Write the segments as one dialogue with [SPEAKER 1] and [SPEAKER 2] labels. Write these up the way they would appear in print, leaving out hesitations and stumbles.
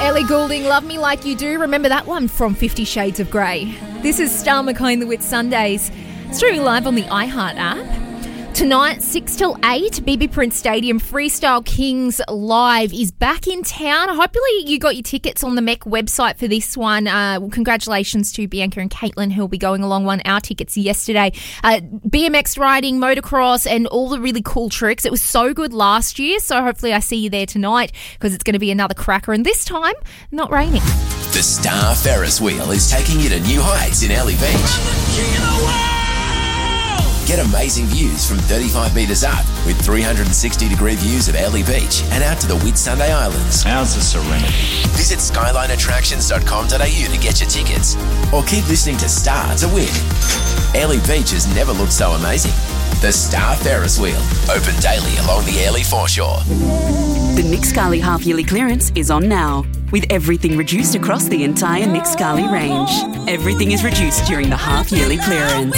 [SPEAKER 1] Ellie Goulding, Love Me Like You Do. Remember that one from 50 Shades of Grey. This is Star McCone, The Wit Sundays. Streaming live on the iHeart app. Tonight, 6 till 8, BB Prince Stadium, Freestyle Kings Live is back in town. Hopefully you got your tickets on the MEC website for this one. Congratulations to Bianca and Caitlin, who'll be going along, won our tickets yesterday. BMX riding, motocross, and all the really cool tricks. It was so good last year, so hopefully I see you there tonight because it's going to be another cracker, and this time, not raining.
[SPEAKER 2] The Star Ferris Wheel is taking you to new heights in Early Beach. Get amazing views from 35 metres up with 360-degree views of Early Beach and out to the Whitsunday Islands.
[SPEAKER 3] How's the serenity?
[SPEAKER 2] Visit skylineattractions.com.au to get your tickets or keep listening to Star to win. Early Beach has never looked so amazing. The Star Ferris Wheel, open daily along the Early foreshore.
[SPEAKER 4] The Nick Scali half-yearly clearance is on now, with everything reduced across the entire Nick Scali range. Everything is reduced during the half-yearly clearance.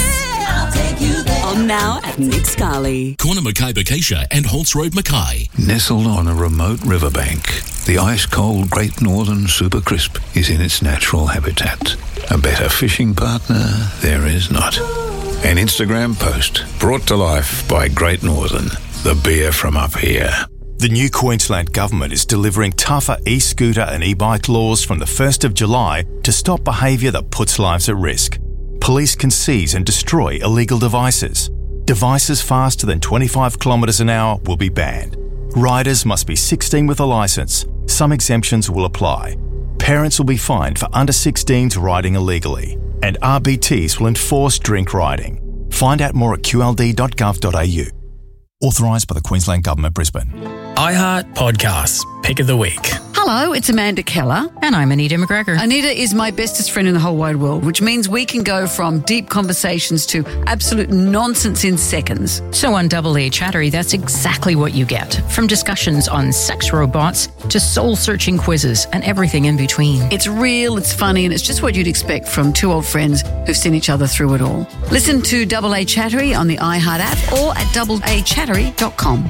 [SPEAKER 4] On now at Nick Scali.
[SPEAKER 5] Corner Mackay Bacacia and Holtz Road Mackay.
[SPEAKER 6] Nestled on a remote riverbank, the ice-cold Great Northern Super Crisp is in its natural habitat. A better fishing partner there is not. An Instagram post brought to life by Great Northern, the beer from up here.
[SPEAKER 7] The new Queensland Government is delivering tougher e-scooter and e-bike laws from the 1st of July to stop behaviour that puts lives at risk. Police can seize and destroy illegal devices. Devices faster than 25 kilometres an hour will be banned. Riders must be 16 with a licence. Some exemptions will apply. Parents will be fined for under 16s riding illegally. And RBTs will enforce drink riding. Find out more at qld.gov.au. Authorised by the Queensland Government, Brisbane.
[SPEAKER 8] iHeart Podcasts, Pick of the Week.
[SPEAKER 9] Hello, it's Amanda Keller.
[SPEAKER 10] And I'm Anita McGregor.
[SPEAKER 9] Anita is my bestest friend in the whole wide world, which means we can go from deep conversations to absolute nonsense in seconds.
[SPEAKER 10] So on Double A Chattery, that's exactly what you get. From discussions on sex robots to soul-searching quizzes and everything in between.
[SPEAKER 9] It's real, it's funny, and it's just what you'd expect from two old friends who've seen each other through it all. Listen to Double A Chattery on the iHeart app or at doubleachattery.com.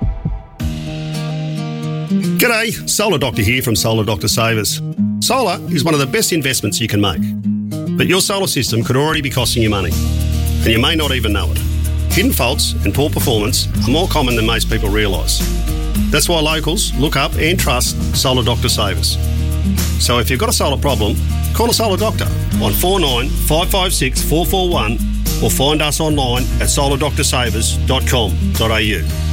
[SPEAKER 11] G'day, Solar Doctor here from Solar Doctor Savers. Solar is one of the best investments you can make. But your solar system could already be costing you money, and you may not even know it. Hidden faults and poor performance are more common than most people realise. That's why locals look up and trust Solar Doctor Savers. So if you've got a solar problem, call a Solar Doctor on 49 556 441 or find us online at solardoctorsavers.com.au.